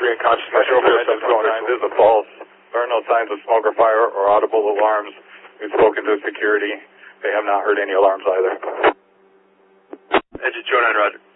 3 in conscious Metro 4729. This is a false. There are no signs of smoke or fire or audible alarms. We've spoken to security. They have not heard any alarms either. Engine 209, roger.